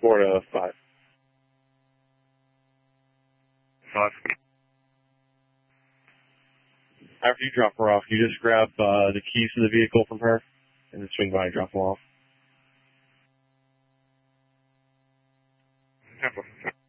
4 to 5. 5. After you drop her off, you just grab the keys to the vehicle from her and then swing by and drop them off. Temple.